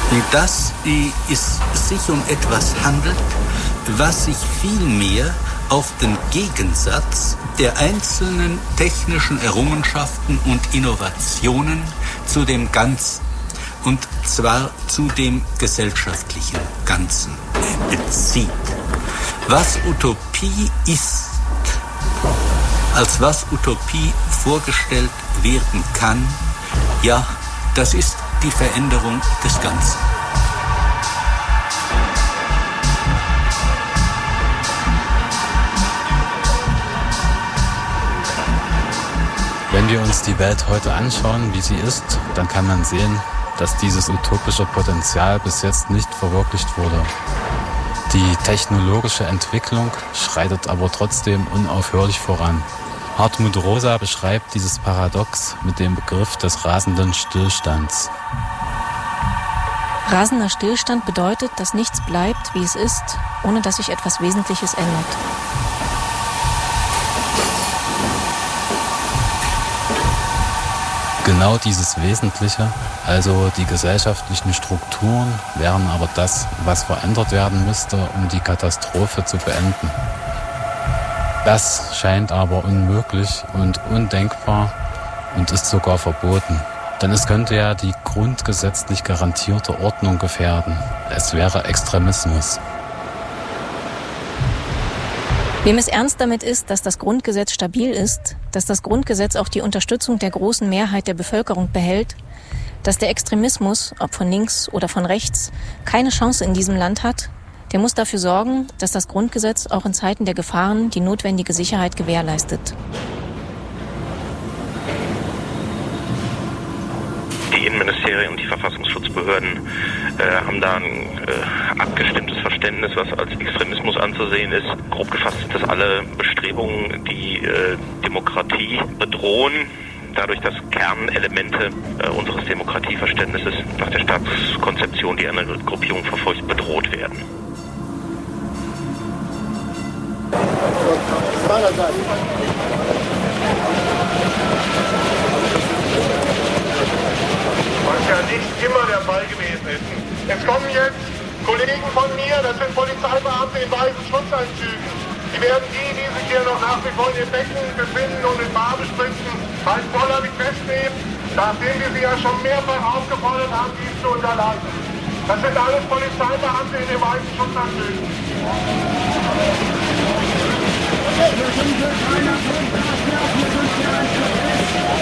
dass es sich um etwas handelt, was sich vielmehr auf den Gegensatz der einzelnen technischen Errungenschaften und Innovationen zu dem Ganzen, und zwar zu dem gesellschaftlichen Ganzen, bezieht. Was Utopie ist, als was Utopie vorgestellt werden kann, ja, das ist die Veränderung des Ganzen. Wenn wir uns die Welt heute anschauen, wie sie ist, dann kann man sehen, dass dieses utopische Potenzial bis jetzt nicht verwirklicht wurde. Die technologische Entwicklung schreitet aber trotzdem unaufhörlich voran. Hartmut Rosa beschreibt dieses Paradox mit dem Begriff des rasenden Stillstands. Rasender Stillstand bedeutet, dass nichts bleibt, wie es ist, ohne dass sich etwas Wesentliches ändert. Genau dieses Wesentliche, also die gesellschaftlichen Strukturen, wären aber das, was verändert werden müsste, um die Katastrophe zu beenden. Das scheint aber unmöglich und undenkbar und ist sogar verboten. Denn es könnte ja die grundgesetzlich garantierte Ordnung gefährden. Es wäre Extremismus. Wem es ernst damit ist, dass das Grundgesetz stabil ist, dass das Grundgesetz auch die Unterstützung der großen Mehrheit der Bevölkerung behält, dass der Extremismus, ob von links oder von rechts, keine Chance in diesem Land hat, der muss dafür sorgen, dass das Grundgesetz auch in Zeiten der Gefahren die notwendige Sicherheit gewährleistet. Die Innenministerien und die Verfassungsschutzbehörden haben da ein abgestimmtes Verständnis, was als Extremismus anzusehen ist. Grob gefasst sind das alle Bestrebungen, die Demokratie bedrohen, dadurch, dass Kernelemente unseres Demokratieverständnisses nach der Staatskonzeption, die eine Gruppierung verfolgt, bedroht werden. Was ja nicht immer der Fall gewesen ist. Es kommen jetzt Kollegen von mir, das sind Polizeibeamte in weißen Schutzanzügen. Die werden die sich hier noch nach wie vor in den Becken befinden und in Farbe spritzen, halt vollständig festnehmen, nachdem wir sie ja schon mehrfach aufgefordert haben, dies zu unterlassen. Das sind alles Polizeibeamte in den weißen Schutzanzügen. Wir sind für keine Proteste, wir sind für